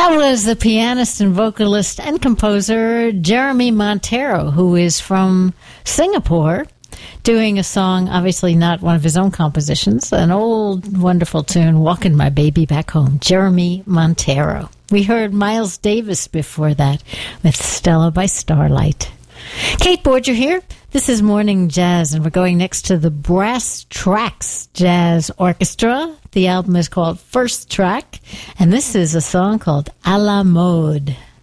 That was the pianist and vocalist and composer Jeremy Monteiro, who is from Singapore, doing a song, obviously not one of his own compositions, an old wonderful tune, Walking My Baby Back Home, Jeremy Monteiro. We heard Miles Davis before that with Stella by Starlight. Kate Borger here. This is Morning Jazz, and we're going next to the Brass Tracks Jazz Orchestra. The album is called First Track, and this is a song called A la Mode.